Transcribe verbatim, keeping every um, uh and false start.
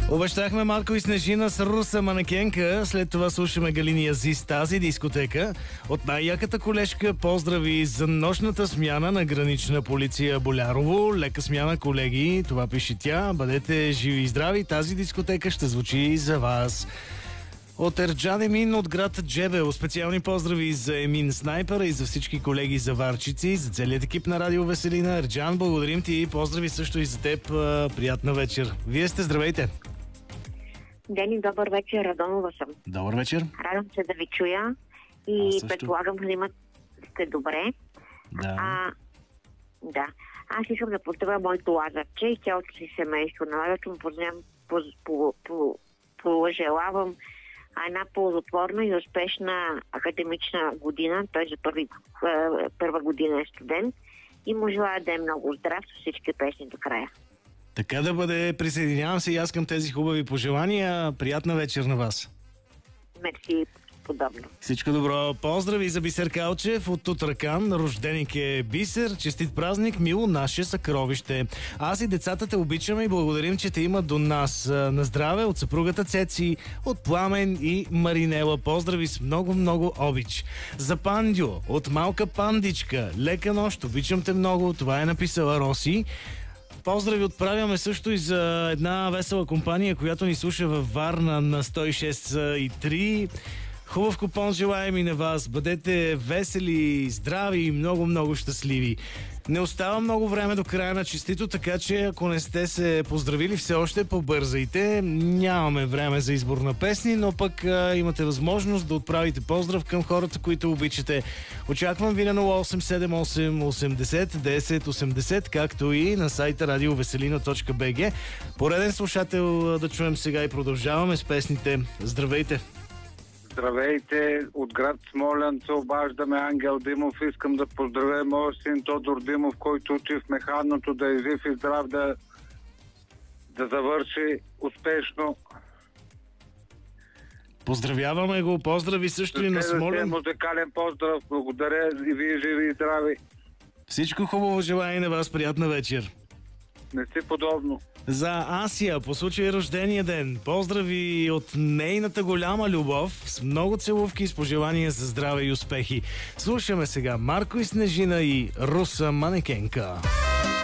Обещахме Марко и Снежина с руса манекенка. След това слушаме Галини Азис, тази дискотека. От най-яката колежка поздрави за нощната смяна на гранична полиция Болярово. Лека смяна, колеги. Това пише тя. Бъдете живи и здрави. Тази дискотека ще звучи за вас. От Ерджан Емин от град Джебел. Специални поздрави за Емин Снайпера и за всички колеги заварчици, за целият екип на Радио Веселина. Ерджан, благодарим ти и поздрави също и за теб. Приятна вечер. Вие сте, здравейте! Дени, добър вечер, Радонова съм. Добър вечер. Радвам се да ви чуя и предполагам, да имате сте добре. Да. А, да. Аз искам да поздравя моето Лазарче и цялото си семейство. На Лазарче му познавам, по, по, по, пожелавам една ползотворна и успешна академична година. Той за първи, първа година е студент и му желая да е много здрав с всички песни до края. Така да бъде, присъединявам се и аз към тези хубави пожелания. Приятна вечер на вас. Мерси, подобно. Всичко добро. Поздрави за Бисер Калчев от Тутракан. Рожденик е Бисер. Честит празник, мило наше съкровище. Аз и децата те обичаме и благодарим, че те имат до нас. На здраве от съпругата Цеци, от Пламен и Маринела. Поздрави с много-много обич. За Пандио от малка пандичка. Лека нощ, обичам те много. Това е написала Роси. Поздрави отправяме също и за една весела компания, която ни слуша във Варна на сто и шест и три. Хубав купон желаем и на вас. Бъдете весели, здрави и много-много щастливи. Не остава много време до края на честито, така че ако не сте се поздравили все още, побързайте. Нямаме време за избор на песни, но пък а, имате възможност да отправите поздрав към хората, които обичате. Очаквам ви на нула осем седем осем осемдесет десет осемдесет, както и на сайта радиовеселина точка би джи. Пореден слушател да чуем сега и продължаваме с песните. Здравейте! Здравейте, от град Смолян се обаждаме Ангел Димов. Искам да поздравя моят син Тодор Димов, който учи в механното, да е жив и здрав, да, да завърши успешно. Поздравяваме го, поздрави също и на Смолян. Музикален поздрав, благодаря и вие живи и здрави. Всичко хубаво желая и на вас, приятна вечер. Не си подобно. За Асия, по случай рождения ден, поздрави от нейната голяма любов, с много целувки и с пожелания за здраве и успехи. Слушаме сега Марко и Снежина и руса манекенка.